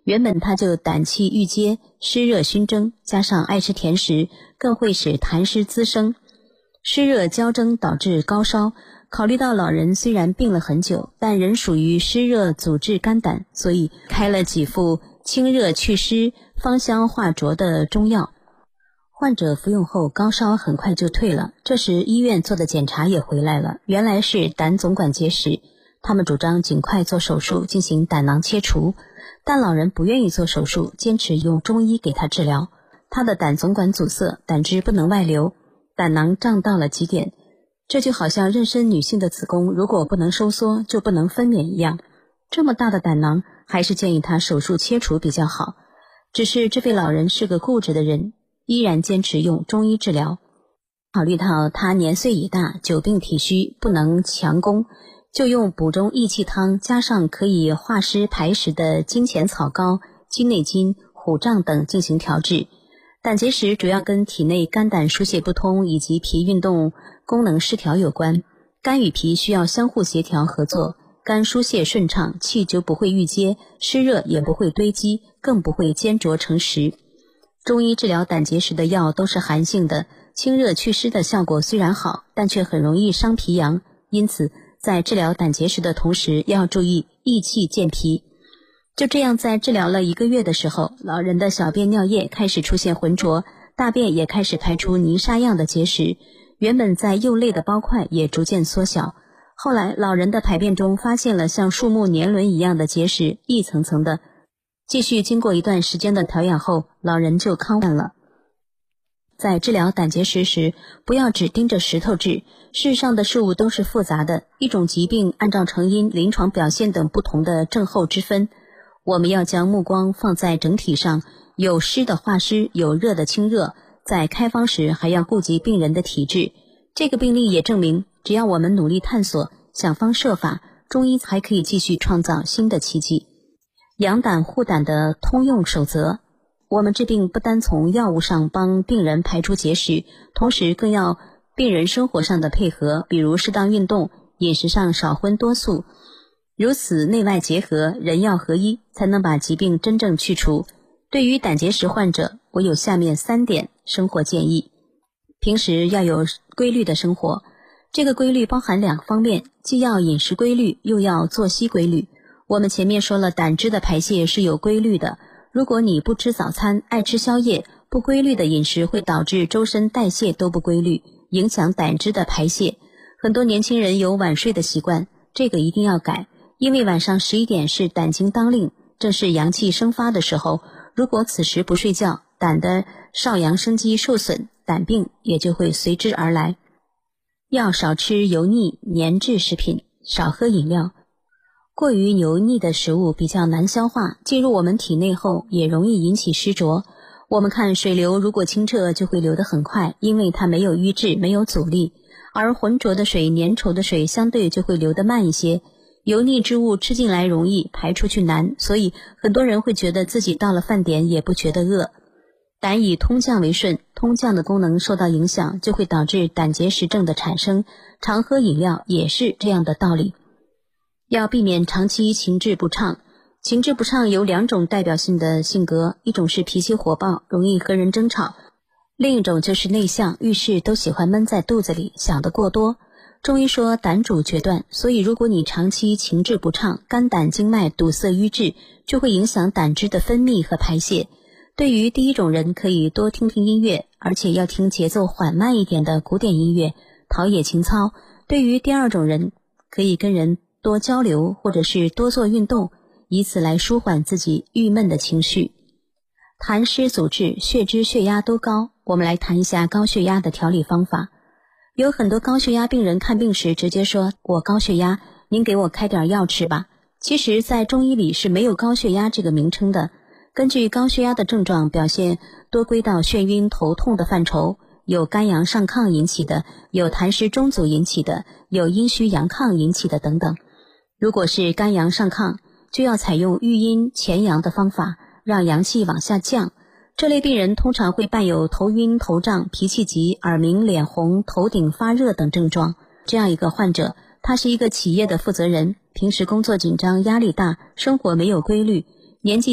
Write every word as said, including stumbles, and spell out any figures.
原本他就胆气郁结，湿热熏蒸，加上爱吃甜食，更会使痰湿滋生，湿热交蒸导致高烧。考虑到老人虽然病了很久，但仍属于湿热阻滞肝胆，所以开了几副清热祛湿、芳香化浊的中药。患者服用后高烧很快就退了，这时医院做的检查也回来了，原来是胆总管结石。他们主张尽快做手术进行胆囊切除，但老人不愿意做手术，坚持用中医给他治疗。他的胆总管阻塞，胆汁不能外流，胆囊胀到了极点，这就好像妊娠女性的子宫如果不能收缩就不能分娩一样。这么大的胆囊，还是建议他手术切除比较好。只是这位老人是个固执的人，依然坚持用中医治疗。考虑到他年岁已大，久病体虚，不能强攻，就用补中益气汤加上可以化湿排石的金钱草膏、鸡内金、虎杖等进行调治。胆结石主要跟体内肝胆疏泄不通以及脾运动功能失调有关，肝与脾需要相互协调合作，肝疏泄顺畅，气就不会郁结，湿热也不会堆积，更不会坚浊成石。中医治疗胆结石的药都是寒性的，清热祛湿的效果虽然好，但却很容易伤脾阳，因此在治疗胆结石的同时要注意益气健脾。就这样，在治疗了一个月的时候，老人的小便尿液开始出现浑浊，大便也开始排出泥沙样的结石，原本在右肋的包块也逐渐缩小。后来老人的排便中发现了像树木年轮一样的结石，一层层的。继续经过一段时间的调养后，老人就康复了。在治疗胆结石时，不要只盯着石头治，世上的事物都是复杂的，一种疾病按照成因、临床表现等不同的症候之分，我们要将目光放在整体上，有湿的化湿，有热的清热，在开方时还要顾及病人的体质。这个病例也证明，只要我们努力探索，想方设法，中医还可以继续创造新的奇迹。养胆护胆的通用守则，我们治病不单从药物上帮病人排出结石，同时更要病人生活上的配合，比如适当运动，饮食上少荤多素，如此内外结合，人药合一，才能把疾病真正去除。对于胆结石患者，我有下面三点生活建议。平时要有规律的生活，这个规律包含两方面，既要饮食规律，又要作息规律。我们前面说了，胆汁的排泄是有规律的，如果你不吃早餐，爱吃宵夜，不规律的饮食会导致周身代谢都不规律，影响胆汁的排泄。很多年轻人有晚睡的习惯，这个一定要改，因为晚上十一点是胆经当令，正是阳气生发的时候，如果此时不睡觉，胆的少阳生机受损，胆病也就会随之而来。要少吃油腻粘滞食品，少喝饮料。过于油腻的食物比较难消化，进入我们体内后也容易引起湿浊。我们看水流如果清澈就会流得很快，因为它没有淤滞，没有阻力，而浑浊的水、粘稠的水相对就会流得慢一些。油腻之物吃进来容易，排出去难，所以很多人会觉得自己到了饭点也不觉得饿。胆以通降为顺，通降的功能受到影响，就会导致胆结石症的产生。常喝饮料也是这样的道理。要避免长期情志不畅。情志不畅有两种代表性的性格，一种是脾气火爆，容易和人争吵；另一种就是内向，遇事都喜欢闷在肚子里，想得过多。中医说胆主决断，所以如果你长期情志不畅，肝胆经脉堵塞瘀滞，就会影响胆汁的分泌和排泄。对于第一种人，可以多听听音乐，而且要听节奏缓慢一点的古典音乐，陶冶情操。对于第二种人，可以跟人多交流，或者是多做运动，以此来舒缓自己郁闷的情绪。痰湿阻滞，血脂血压都高，我们来谈一下高血压的调理方法。有很多高血压病人看病时直接说，我高血压，您给我开点药吃吧。其实在中医里是没有高血压这个名称的。根据高血压的症状表现，多归到眩晕头痛的范畴，有肝阳上亢引起的，有痰湿中阻引起的，有阴虚阳亢引起的等等。如果是肝阳上亢，就要采用育阴潜阳的方法，让阳气往下降。这类病人通常会伴有头晕头胀、脾气急、耳鸣、脸红、头顶发热等症状。这样一个患者，他是一个企业的负责人，平时工作紧张，压力大，生活没有规律，年纪